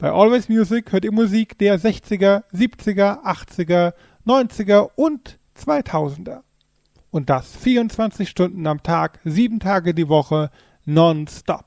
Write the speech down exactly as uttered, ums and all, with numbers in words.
Bei Always Music hört ihr Musik der sechziger, siebziger, achtziger, neunziger und zweitausender. Und das vierundzwanzig Stunden am Tag, sieben Tage die Woche, nonstop.